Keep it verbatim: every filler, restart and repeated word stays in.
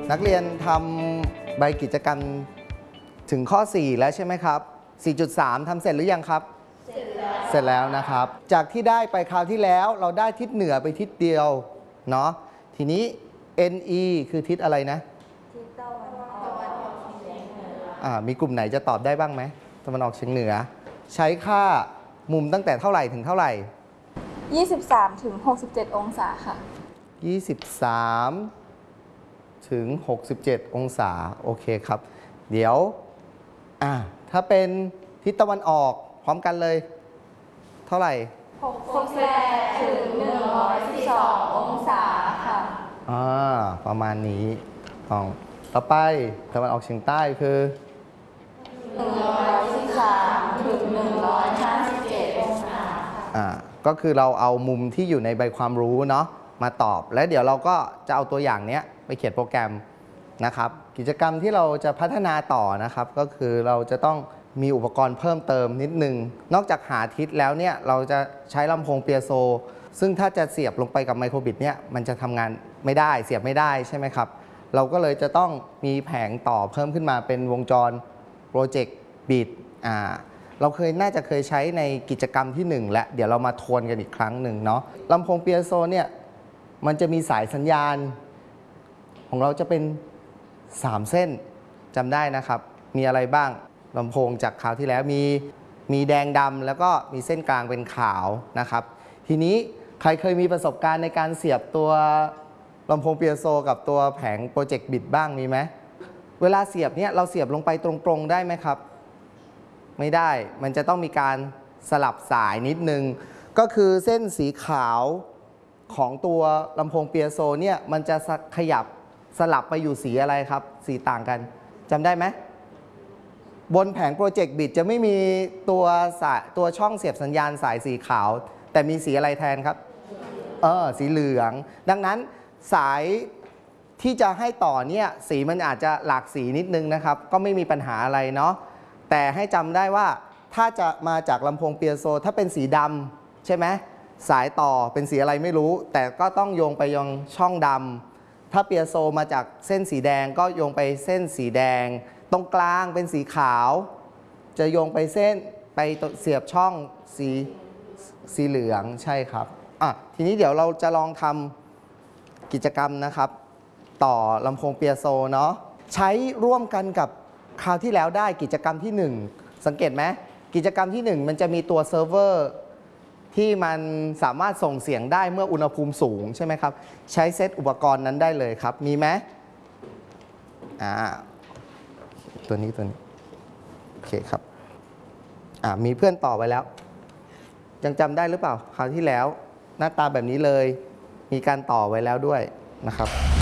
นักเรียนทำใบกิจกรรมถึงข้อสี่แล้วใช่ไหมครับ สี่จุดสาม ทำเสร็จหรือยังครับเสร็จแล้วเสร็จแล้วนะครับจากที่ได้ไปคราวที่แล้วเราได้ทิศเหนือไปทิศเดียวเนาะทีนี้ เอ็น อี คือทิศอะไรนะทิศตะวันออกเฉียงเหนืออ่ามีกลุ่มไหนจะตอบได้บ้างไหมตะวันออกเฉียงเหนือใช้ค่ามุมตั้งแต่เท่าไหร่ถึงเท่าไหร่ยี่สิบสามถึงหกสิบเจ็ดองศาค่ะยี่สิบสามถึงหกสิบเจ็ดองศาโอเคครับเดี๋ยวอ่าถ้าเป็นทิศตะวันออกพร้อมกันเลยเท่าไหร่หกสิบแปดถึงหนึ่งร้อยสิบสององศาค่ะอ่าประมาณนี้ต้องต่อไปตะวันออกเฉียงใต้คือหนึ่งร้อยสิบสามถึงหนึ่งร้อยห้าสิบเจ็ดองศาอ่าก็คือเราเอามุมที่อยู่ในใบความรู้เนาะมาตอบแล้วเดี๋ยวเราก็จะเอาตัวอย่างนี้ไปเขียนโปรแกรมนะครับกิจกรรมที่เราจะพัฒนาต่อนะครับก็คือเราจะต้องมีอุปกรณ์เพิ่มเติมนิดนึงนอกจากหาทิศแล้วเนี่ยเราจะใช้ลำโพงเปียโซซึ่งถ้าจะเสียบลงไปกับไมโครบิตเนี่ยมันจะทำงานไม่ได้เสียบไม่ได้ใช่ไหมครับเราก็เลยจะต้องมีแผงต่อเพิ่มขึ้นมาเป็นวงจรโปรเจกต์บิตอ่าเราเคยน่าจะเคยใช้ในกิจกรรมที่หนึ่งและเดี๋ยวเรามาทวนกันอีกครั้งหนึ่งเนาะลำโพงเปียโซเนี่ยมันจะมีสายสัญญาณของเราจะเป็นสามเส้นจำได้นะครับมีอะไรบ้างลำโพงจากคราวที่แล้วมีมีแดงดำแล้วก็มีเส้นกลางเป็นขาวนะครับทีนี้ใครเคยมีประสบการณ์ในการเสียบตัวลำโพงเปียโซกับตัวแผงโปรเจกต์บิตบ้างมีไหมเวลาเสียบเนี่ยเราเสียบลงไปตรงๆได้ไหมครับไม่ได้มันจะต้องมีการสลับสายนิดนึงก็คือเส้นสีขาวของตัวลำโพงเปียโซเนี่ยมันจะขยับสลับไปอยู่สีอะไรครับสีต่างกันจำได้ไหมบนแผงโปรเจกต์บิตจะไม่มีตัวสายตัวช่องเสียบสัญญาณสายสีขาวแต่มีสีอะไรแทนครับเออสีเหลืองดังนั้นสายที่จะให้ต่อเนี่ยสีมันอาจจะหลากสีนิดนึงนะครับก็ไม่มีปัญหาอะไรเนาะแต่ให้จำได้ว่าถ้าจะมาจากลำโพงเปียโซถ้าเป็นสีดำใช่ไหมสายต่อเป็นสีอะไรไม่รู้แต่ก็ต้องโยงไปยังช่องดำถ้าเปียโซมาจากเส้นสีแดงก็โยงไปเส้นสีแดงตรงกลางเป็นสีขาวจะโยงไปเส้นไปเสียบช่องสีสีเหลืองใช่ครับอ่ะทีนี้เดี๋ยวเราจะลองทำกิจกรรมนะครับต่อลำโพงเปียโซเนาะใช้ร่วมกันกับคราวที่แล้วได้กิจกรรมที่หนึ่งสังเกตไหมกิจกรรมที่หนึ่งมันจะมีตัวเซิร์ฟเวอร์ที่มันสามารถส่งเสียงได้เมื่ออุณหภูมิสูงใช่ไหมครับใช้เซตอุปกรณ์นั้นได้เลยครับมีไหมอ่าตัวนี้ตัวนี้โอเคครับอ่ามีเพื่อนต่อไปแล้วยังจำได้หรือเปล่าคราวที่แล้วหน้าตาแบบนี้เลยมีการต่อไว้แล้วด้วยนะครับ